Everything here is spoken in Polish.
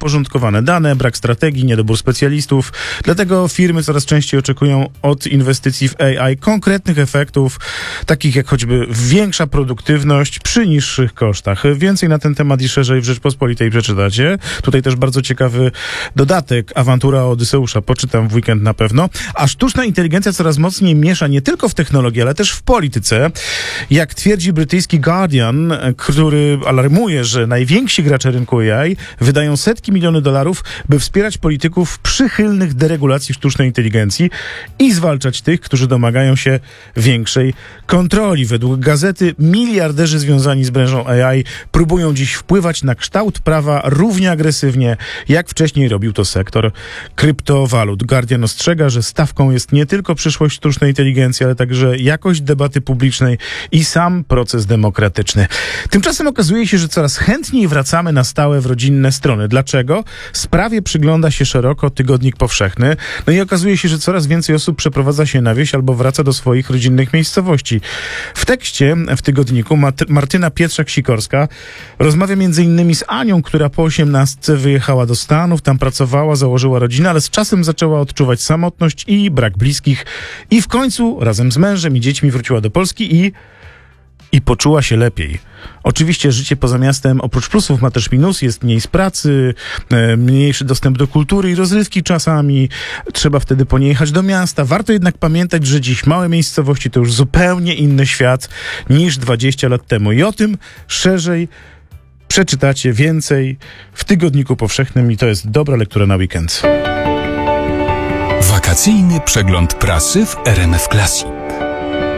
nieuporządkowane dane, brak strategii, niedobór specjalistów. Dlatego firmy coraz częściej oczekują od inwestycji w AI konkretnych efektów, takich jak choćby większa produktywność przy niższych kosztach. Więcej na ten temat i szerzej w Rzeczpospolitej przeczytacie. Tutaj też bardzo ciekawy dodatek, awantura Odyseusza, poczytam w weekend na pewno. A sztuczna inteligencja coraz mocniej miesza nie tylko w technologii, ale też w polityce. Jak twierdzi brytyjski Guardian, który alarmuje, że najwięksi gracze rynku AI wydają setki milionów dolarów, by wspierać polityków przychylnych deregulacji sztucznej inteligencji i zwalczać tych, którzy domagają się większej kontroli. Według gazety miliarderzy związani z branżą AI próbują dziś wpływać na kształt prawa równie agresywnie, jak wcześniej robił to sektor kryptowalut. Guardian ostrzega, że stawką jest nie tylko przyszłość sztucznej inteligencji, ale także jakość debaty publicznej i sam proces demokratyczny. Tymczasem okazuje się, że coraz chętniej wracamy na stałe w rodzinne strony. Dlaczego? Sprawie przygląda się szeroko Tygodnik Powszechny. No i okazuje się, że coraz więcej osób przeprowadza się na wieś albo wraca do swoich rodzinnych miejscowości. W tekście w tygodniku Martyna Pietrzak-Sikorska rozmawia m.in. z Anią, która po 18 wyjechała do Stanów, tam pracowała, założyła rodzinę, ale z czasem zaczęła odczuwać samotność i brak bliskich i w końcu razem z mężem i dziećmi wróciła do Polski i poczuła się lepiej. Oczywiście życie poza miastem oprócz plusów ma też minus, jest mniej z pracy, mniejszy dostęp do kultury i rozrywki czasami, trzeba wtedy po nie jechać do miasta. Warto jednak pamiętać, że dziś małe miejscowości to już zupełnie inny świat niż 20 lat temu i o tym szerzej przeczytacie więcej w Tygodniku Powszechnym i to jest dobra lektura na weekend. Wakacyjny przegląd prasy w RMF Classic.